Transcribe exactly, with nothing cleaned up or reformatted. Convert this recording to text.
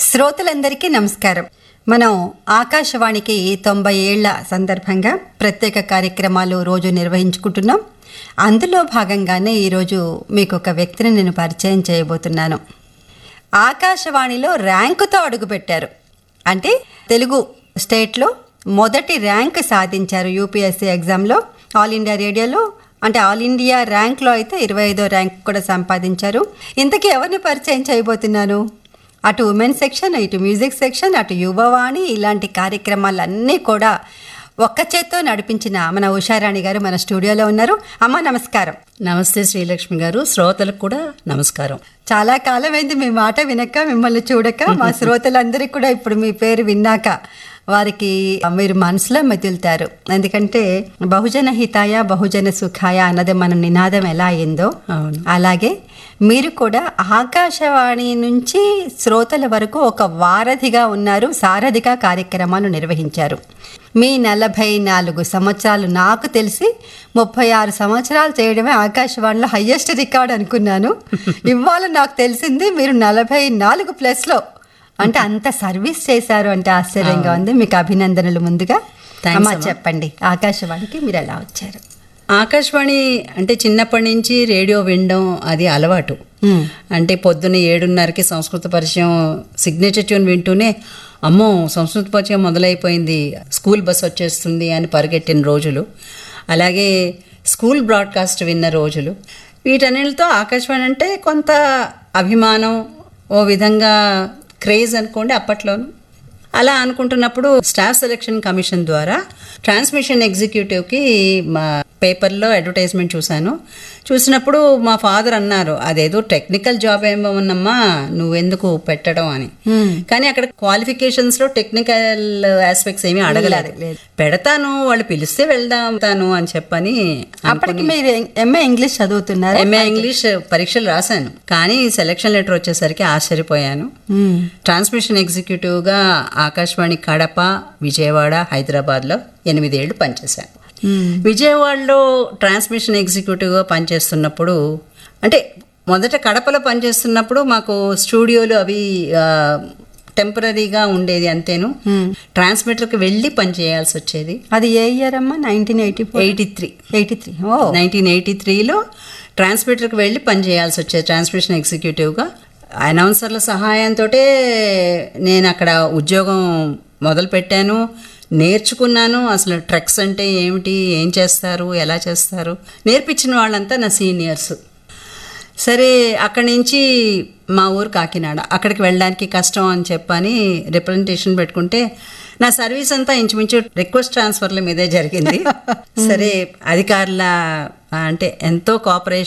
శ్రోతలందరికీ నమస్కారం. మనం ఆకాశవాణికి తొంభై ఏళ్ల సందర్భంగా ప్రత్యేక కార్యక్రమాలు రోజు నిర్వహించుకుంటున్నాం. అందులో భాగంగానే ఈరోజు మీకు ఒక వ్యక్తిని నేను పరిచయం చేయబోతున్నాను. ఆకాశవాణిలో ర్యాంకుతో అడుగుపెట్టారు. అంటే తెలుగు స్టేట్లో మొదటి ర్యాంక్ సాధించారు యూపీఎస్సీ ఎగ్జామ్లో. ఆల్ ఇండియా రేడియోలో అంటే ఆల్ ఇండియా ర్యాంక్లో అయితే ఇరవై ఐదో ర్యాంక్ కూడా సంపాదించారు. ఇంతకీ ఎవరిని పరిచయం చేయబోతున్నాను? అటు ఉమెన్ సెక్షన్, ఇటు మ్యూజిక్ సెక్షన్, అటు యువవాణి, ఇలాంటి కార్యక్రమాలన్నీ కూడా ఒక్క చేత్తో నడిపించిన మన ఉషారాణి గారు మన స్టూడియోలో ఉన్నారు. అమ్మ నమస్కారం. నమస్తే శ్రీలక్ష్మి గారు, శ్రోతలకు కూడా నమస్కారం. చాలా కాలమైంది మీ మాట వినక, మిమ్మల్ని చూడక. మా శ్రోతలందరికీ కూడా ఇప్పుడు మీ పేరు విన్నాక వారికి మీరు మనసులో మెదులుతారు. ఎందుకంటే బహుజన హితాయ బహుజన సుఖాయ అన్నది మన నినాదం ఎలా అయిందో అలాగే మీరు కూడా ఆకాశవాణి నుంచి శ్రోతల వరకు ఒక వారధిగా ఉన్నారు, సారథిగా కార్యక్రమాలు నిర్వహించారు. మీ నలభై నాలుగు సంవత్సరాలు నాకు తెలిసి ముప్పై ఆరు సంవత్సరాలు చేయడమే ఆకాశవాణిలో హయ్యెస్ట్ రికార్డ్ అనుకున్నాను. ఇవాళ నాకు తెలిసింది మీరు నలభై నాలుగు ప్లస్లో, అంటే అంత సర్వీస్ చేశారు అంటే ఆశ్చర్యంగా ఉంది. మీకు అభినందనలు ముందుగా. అమ్మా చెప్పండి, ఆకాశవాణికి మీరు ఎలా వచ్చారు? ఆకాశవాణి అంటే చిన్నప్పటి నుంచి రేడియో వినడం అది అలవాటు. అంటే పొద్దున్న ఏడున్నరకి సంస్కృత పరిచయం సిగ్నేచర్ ట్యూన్ వింటూనే అమ్మో సంస్కృత పరిచయం మొదలైపోయింది, స్కూల్ బస్ వచ్చేస్తుంది అని పరిగెట్టిన రోజులు, అలాగే స్కూల్ బ్రాడ్కాస్ట్ విన్న రోజులు. వీటన్నిటితో ఆకాశవాణి అంటే కొంత అభిమానం, ఓ విధంగా క్రేజ్ అనుకోండి అప్పట్లోను. అలా అనుకుంటున్నప్పుడు స్టాఫ్ సెలక్షన్ కమిషన్ ద్వారా ట్రాన్స్మిషన్ ఎగ్జిక్యూటివ్కి మా పేపర్లో అడ్వర్టైజ్మెంట్ చూశాను. చూసినప్పుడు మా ఫాదర్ అన్నారు, అదేదో టెక్నికల్ జాబ్ ఏమో ఉన్నమ్మా, నువ్వెందుకు పెట్టడం అని. కానీ అక్కడ క్వాలిఫికేషన్స్లో టెక్నికల్ ఆస్పెక్ట్స్ ఏమీ అడగలేదు. పెడతాను, వాళ్ళు పిలిస్తే వెళ్దాను అని చెప్పని. అప్పటికి మీరు ఎంఏ ఇంగ్లీష్ చదువుతున్నారు? ఎంఏ ఇంగ్లీష్ పరీక్షలు రాశాను, కానీ సెలక్షన్ లెటర్ వచ్చేసరికి ఆశ్చర్యపోయాను. ట్రాన్స్మిషన్ ఎగ్జిక్యూటివ్గా ఆకాశవాణి కడప, విజయవాడ, హైదరాబాద్లో ఎనిమిదేళ్లు పనిచేశాను. విజయవాడలో ట్రాన్స్మిషన్ ఎగ్జిక్యూటివ్గా పనిచేస్తున్నప్పుడు, అంటే మొదట కడపలో పనిచేస్తున్నప్పుడు మాకు స్టూడియోలు అవి టెంపరీగా ఉండేది అంతేను. ట్రాన్స్మిటర్కి వెళ్ళి పని చేయాల్సి వచ్చేది. అది ఏ ఇయర్ అమ్మా? Nineteen eighty eighty three eighty three nineteen eighty త్రీలో ట్రాన్స్మిటర్కి వెళ్ళి పని చేయాల్సి వచ్చేది ట్రాన్స్మిషన్ ఎగ్జిక్యూటివ్గా. అనౌన్సర్ల సహాయంతో నేను అక్కడ ఉద్యోగం మొదలుపెట్టాను, నేర్చుకున్నాను. అసలు ట్రక్స్ అంటే ఏమిటి, ఏం చేస్తారు, ఎలా చేస్తారు నేర్పించిన వాళ్ళంతా నా సీనియర్స్. సరే అక్కడి నుంచి మా ఊరు కాకినాడ, అక్కడికి వెళ్ళడానికి కష్టం అని చెప్పని రిప్రజెంటేషన్ పెట్టుకుంటే నా సర్వీస్ అంతా ఇంచుమించు రిక్వెస్ట్ ట్రాన్స్ఫర్ల మీదే జరిగింది. సరే అధికారుల అంటే ఎంతో కోఆపరేషన్